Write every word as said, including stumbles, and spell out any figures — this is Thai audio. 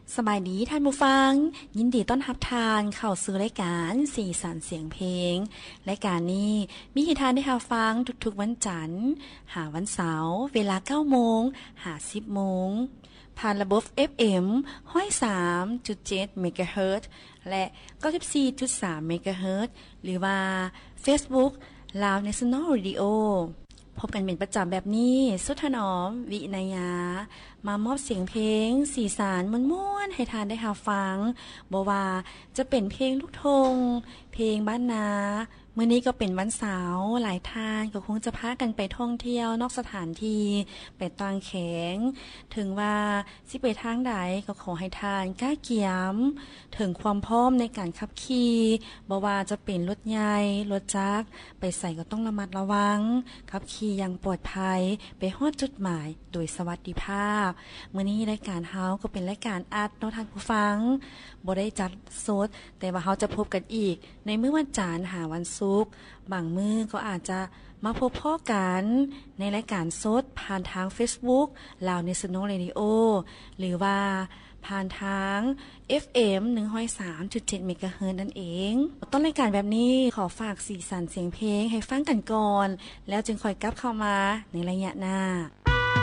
สบายดีท่านผู้ฟังยินดีต้อนรับทานเข้าสู่รายการสีสันเสียงเพลงรายการนี้มีให้ทานได้รับฟังทุกๆวันจันทร์หาวันเสาร์เวลา เก้าโมง หา สิบโมงผ่านระบบ เอฟ เอ็ม หนึ่งร้อยสามจุดเจ็ด เมกะเฮิรตซ์และ เก้าสิบสี่จุดสาม เมกะเฮิรตซ์หรือว่า Facebook Lao National Radioพบกันเป็นประจำแบบนี้สุธนอมวินยามามอบเสียงเพลงสีสันม่วนๆให้ทานได้รับฟังบ่ว่าจะเป็นเพลงลูกทุ่งเพลงบ้านนามื้อนี้ก็เป็นวันเสาร์หลายท่านก็คงจะพากันไปท่องเที่ยวนอกสถานที่ไปตางแขงถึงว่าสิไปทางใดก็ขอให้ทานกล้าเกียมถึงความพร้อมในการขับขี่บ่ว่าจะเป็นรถใหญ่รถจักรไปใส่ก็ต้องระมัดระวังขับขี่อย่างปลอดภัยไปฮอดจุดหมายโดยสวัสดิภาพมื้อนี้รายการเฮาก็เป็นรายการอัดเนาะท่านผู้ฟังบ่ได้จัดสดแต่ว่าเฮาจะพบกันอีกในมื้อวันจันทร์หาวันศุกร์บางมื้อก็อาจจะมาพบพ่อกันในรายการสดผ่านทาง Facebook Lao National Radio หรือว่าผ่านทาง เอฟ เอ็ม หนึ่งร้อยสามจุดเจ็ด เมกะเฮิรตซ์นั่นเองต้นรายการแบบนี้ขอฝากสีสันเสียงเพลงให้ฟังกันก่อนแล้วจึงค่อยกลับเข้ามาในระยะหน้า